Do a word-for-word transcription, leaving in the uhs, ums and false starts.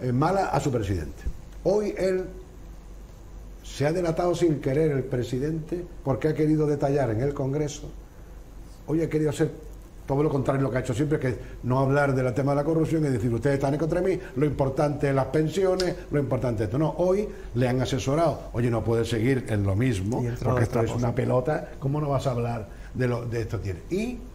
eh, mala a su presidente. Hoy él se ha delatado sin querer, el presidente, porque ha querido detallar en el Congreso. Hoy ha querido hacer todo lo contrario a lo que ha hecho siempre, que es no hablar del tema de la corrupción y decir, ustedes están en contra de mí, lo importante es las pensiones, lo importante es esto. No, hoy le han asesorado, oye, no puedes seguir en lo mismo, porque esto es una pelota, ¿cómo no vas a hablar de, lo, de esto? Y